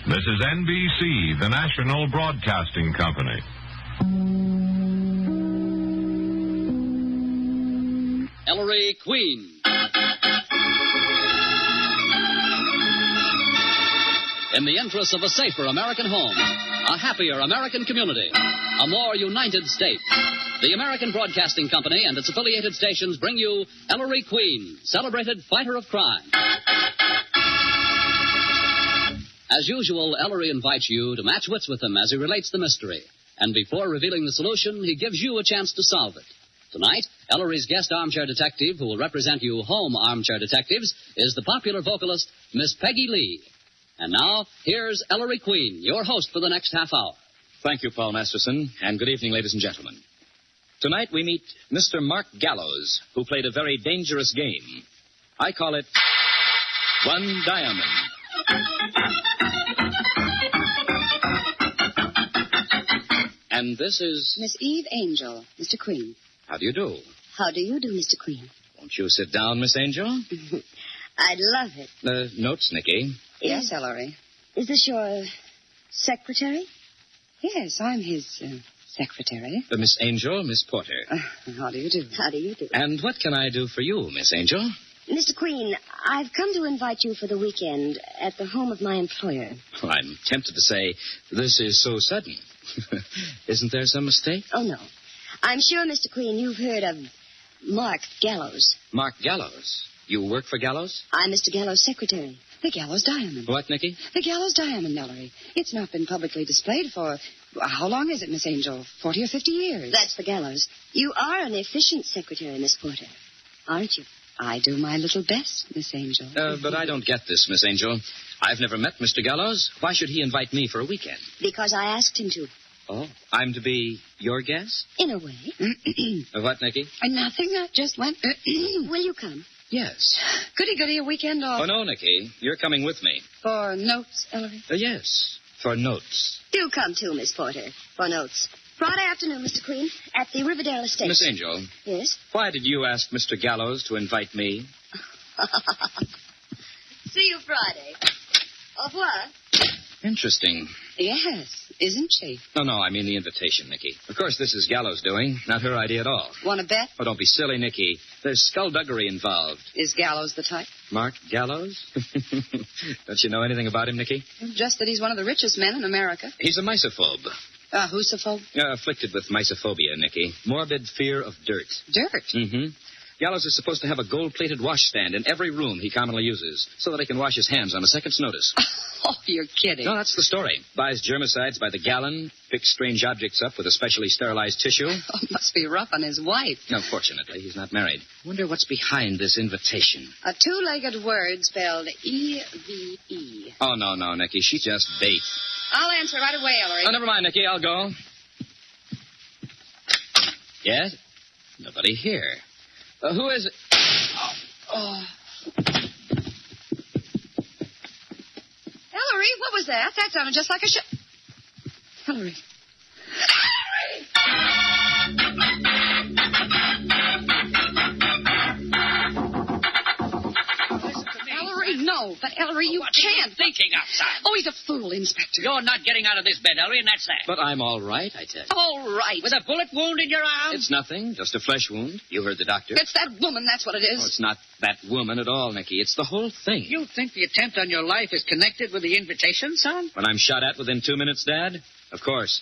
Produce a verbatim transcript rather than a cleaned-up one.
This is N B C, the National Broadcasting Company. Ellery Queen. In the interests of a safer American home, a happier American community, a more united state, the American Broadcasting Company and its affiliated stations bring you Ellery Queen, celebrated fighter of crime. As usual, Ellery invites you to match wits with him as he relates the mystery. And before revealing the solution, he gives you a chance to solve it. Tonight, Ellery's guest armchair detective, who will represent you home armchair detectives, is the popular vocalist, Miss Peggy Lee. And now, here's Ellery Queen, your host for the next half hour. Thank you, Paul Masterson, and good evening, ladies and gentlemen. Tonight we meet Mister Mark Gallows, who played a very dangerous game. I call it One Diamond. And this is... Miss Eve Angel, Mister Queen. How do you do? How do you do, Mister Queen? Won't you sit down, Miss Angel? I'd love it. Uh, notes, Nicky. Yes, Ellery. Is this your uh, secretary? Yes, I'm his uh, secretary. Uh, Miss Angel, Miss Porter. Uh, how do you do? How do you do? And what can I do for you, Miss Angel? Mister Queen, I've come to invite you for the weekend at the home of my employer. Well, I'm tempted to say, this is so sudden. Isn't there some mistake? Oh, no. I'm sure, Mister Queen, you've heard of Mark Gallows. Mark Gallows? You work for Gallows? I'm Mister Gallows' secretary. The Gallows Diamond. What, Nicky? The Gallows Diamond, Ellery. It's not been publicly displayed for... How long is it, Miss Angel? Forty or fifty years? That's the Gallows. You are an efficient secretary, Miss Porter, aren't you? I do my little best, Miss Angel. Uh, but I don't get this, Miss Angel. I've never met Mister Gallows. Why should he invite me for a weekend? Because I asked him to. Oh, I'm to be your guest? In a way. Uh, what, Nicky? Uh, nothing. I just went... Will you come? Yes. Goody, goody, a weekend off. Oh, no, Nicky. You're coming with me. For notes, Ellery? Uh, yes, for notes. Do come, too, Miss Porter, for notes. Friday afternoon, Mister Queen, at the Riverdale Estate. Miss Angel. Yes? Why did you ask Mister Gallows to invite me? See you Friday. Au revoir. Interesting. Yes, isn't she? No, no, I mean the invitation, Nicky. Of course, this is Gallows' doing, not her idea at all. Want to bet? Oh, don't be silly, Nicky. There's skullduggery involved. Is Gallows the type? Mark Gallows? Don't you know anything about him, Nicky? Just that he's one of the richest men in America. He's a misophobe. Uh, whosophobe? Uh, afflicted with misophobia, Nicky. Morbid fear of dirt. Dirt? Mm-hmm. Gallows is supposed to have a gold-plated washstand in every room he commonly uses, so that he can wash his hands on a second's notice. Oh, you're kidding. No, that's the story. Buys germicides by the gallon, picks strange objects up with a specially sterilized tissue. Oh, must be rough on his wife. No, fortunately, he's not married. Wonder what's behind this invitation. A two-legged word spelled E V E. Oh, no, no, Nicky. She's just bait. I'll answer right away, Ellery. Oh, never mind, Nicky. I'll go. Yes? Nobody here. Uh, who is it? Oh. oh. Ellery, what was that? That sounded just like a sh... Ellery. Ellery, no. But, Ellery, you what can't. What are you thinking of, son? Oh, he's a fool, Inspector. You're not getting out of this bed, Ellery, and that's that. But I'm all right, I tell you. All right. With a bullet wound in your arm? It's nothing. Just a flesh wound. You heard the doctor. It's that woman, that's what it is. Oh, it's not that woman at all, Nicky. It's the whole thing. You think the attempt on your life is connected with the invitation, son? When I'm shot at within two minutes, Dad? Of course.